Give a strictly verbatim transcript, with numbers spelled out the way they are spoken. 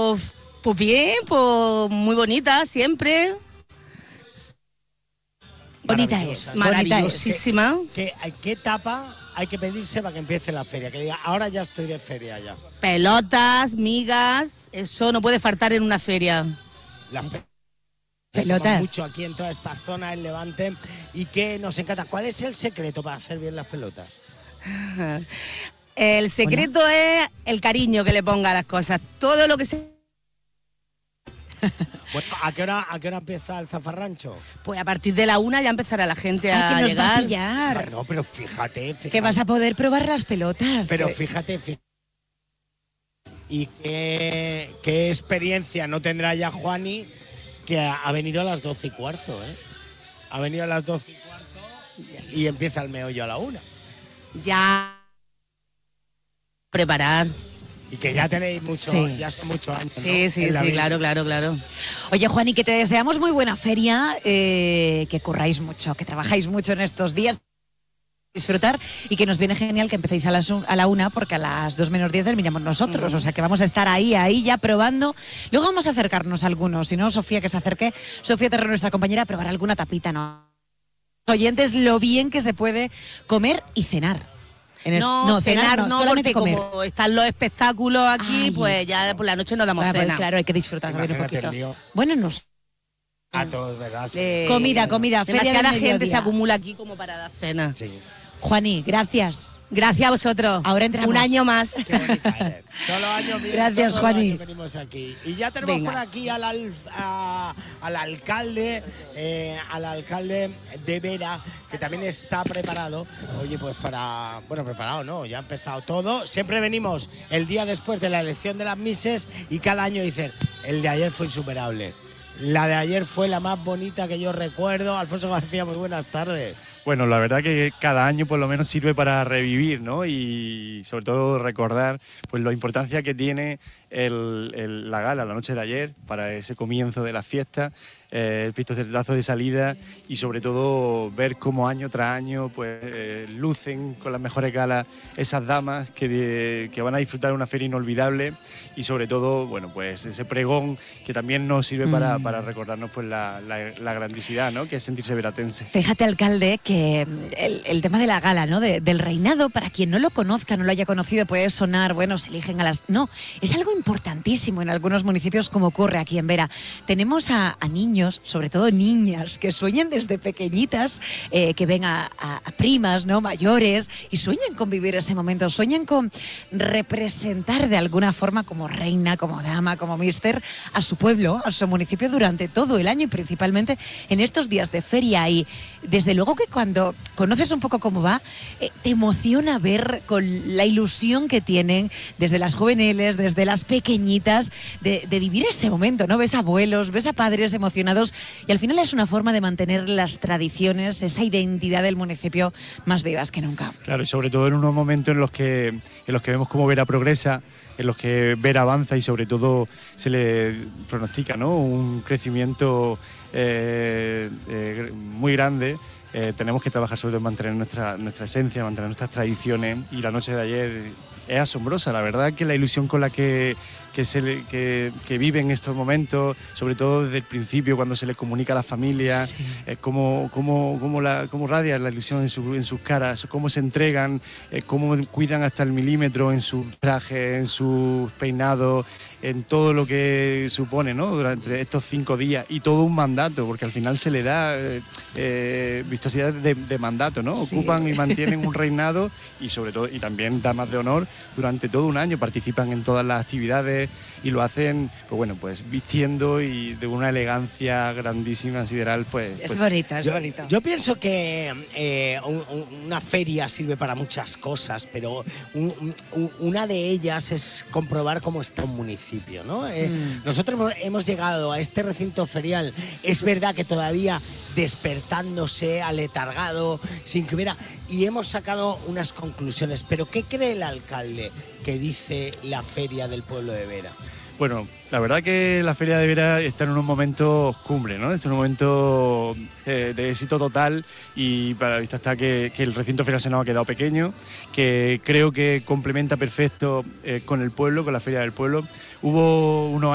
Pues, pues bien, pues muy bonita siempre. Bonita es, maravillosísima. ¿Qué, qué, qué etapa hay que pedirse para que empiece la feria? Que diga, ahora ya estoy de feria ya. Pelotas, migas, eso no puede faltar en una feria. Las pe pelotas. Mucho aquí en toda esta zona, en Levante, y que nos encanta. ¿Cuál es el secreto para hacer bien las pelotas? El secreto Hola. es el cariño que le ponga a las cosas. Todo lo que se... Bueno, ¿a qué hora, a qué hora empieza el zafarrancho? Pues a partir de la una ya empezará la gente ah, a que nos llegar. Va a pillar. Ah, no, pero fíjate, fíjate. Que vas a poder probar las pelotas. Pero que... fíjate, fíjate. Y qué, qué experiencia no tendrá ya Juani, que ha, ha venido a las doce y cuarto, ¿eh? Ha venido a las doce y cuarto y empieza el meollo a la una. Ya preparar. Y que ya tenéis mucho, sí. ya son muchos años, ¿no? Sí, sí, sí, claro, claro, claro. Oye, Juani, que te deseamos muy buena feria, eh, que curráis mucho, que trabajáis mucho en estos días. Disfrutar y que nos viene genial que empecéis a, las, a la una porque a las dos menos diez terminamos nosotros, mm. o sea que vamos a estar ahí, ahí ya probando. Luego vamos a acercarnos a algunos, si no, Sofía que se acerque, Sofía Terrero, nuestra compañera, a probar alguna tapita, ¿no? Oyentes, lo bien que se puede comer y cenar. En no, no, cenar, cenar no, no porque comer. Como están los espectáculos aquí, Ay, pues ya por la noche no damos bueno, cena. Pues claro, hay que disfrutar también un poquito. Bueno, nos... A todos, ¿verdad? Sí. Eh, comida, comida, feria demasiada del gente se acumula aquí como para dar cena. Sí. Juani, gracias. Gracias a vosotros. Ahora entramos. Un año más. Qué bonita eres. Todos los años bien, gracias, todos Juani. Los años venimos aquí. Y ya tenemos Venga. por aquí al, al, a, al alcalde, eh, al alcalde de Vera, que también está preparado. Oye, pues para, bueno, preparado, ¿no? Ya ha empezado todo. Siempre venimos el día después de la elección de las Misses y cada año dicen, el de ayer fue insuperable. La de ayer fue la más bonita que yo recuerdo. Alfonso García, muy buenas tardes. Bueno, la verdad que cada año por lo menos sirve para revivir, ¿no? Y sobre todo recordar pues la importancia que tiene el, el, la gala, la noche de ayer, para ese comienzo de la fiesta, eh, el pistoletazo de salida y sobre todo ver cómo año tras año pues eh, lucen con las mejores galas esas damas que, de, que van a disfrutar una feria inolvidable y sobre todo, bueno, pues ese pregón que también nos sirve mm. para, para recordarnos pues la, la, la grandiosidad, ¿no? Que es sentirse veratense. Fíjate, alcalde, que el, el tema de la gala, ¿no? De, del reinado, para quien no lo conozca, no lo haya conocido, puede sonar, bueno, se eligen a las... No, es algo importantísimo en algunos municipios como ocurre aquí en Vera. Tenemos a, a niños, sobre todo niñas, que sueñan desde pequeñitas, eh, que ven a, a, a primas, ¿no? Mayores, y sueñan con vivir ese momento, sueñan con representar de alguna forma como reina, como dama, como mister, a su pueblo, a su municipio durante todo el año y principalmente en estos días de feria. Y desde luego que cuando conoces un poco cómo va, eh, te emociona ver con la ilusión que tienen desde las juveniles, desde las pequeñitas, de, de vivir ese momento, ¿no? Ves abuelos, ves a padres emocionados y al final es una forma de mantener las tradiciones, esa identidad del municipio más vivas que nunca. Claro, y sobre todo en unos momentos en los que, en los que vemos cómo Vera progresa, en los que Vera avanza y sobre todo se le pronostica, ¿no? Un crecimiento eh, eh, muy grande. Eh, tenemos que trabajar sobre todo en mantener nuestra, nuestra esencia, mantener nuestras tradiciones y la noche de ayer es asombrosa, la verdad que la ilusión con la que, que, se le, que, que viven estos momentos, sobre todo desde el principio cuando se les comunica a las familias, sí. eh, cómo, cómo, cómo, la, cómo radia la ilusión en, su, en sus caras, cómo se entregan, eh, cómo cuidan hasta el milímetro en sus trajes, en sus peinados, en todo lo que supone, ¿no? Durante estos cinco días y todo un mandato, porque al final se le da eh, eh, vistosidad de, de mandato, ¿no? Sí. Ocupan y mantienen un reinado y sobre todo, y también damas de honor durante todo un año, participan en todas las actividades y lo hacen, pues bueno, pues vistiendo y de una elegancia grandísima, sideral, pues... Es pues, bonita, es yo, bonita. Yo pienso que eh, un, una feria sirve para muchas cosas, pero un, un, una de ellas es comprobar cómo está un municipio, ¿no? Eh, mm. Nosotros hemos llegado a este recinto ferial, es verdad que todavía despertándose, aletargado, sin que hubiera... Y hemos sacado unas conclusiones, pero ¿qué cree el alcalde que dice la feria del pueblo de Vera? Bueno, la verdad que la Feria de Vera está en unos momentos cumbre, ¿no? Está en un momento eh, de éxito total y para la vista está que, que el recinto ferial se nos ha quedado pequeño, que creo que complementa perfecto eh, con el pueblo, con la Feria del Pueblo. Hubo unos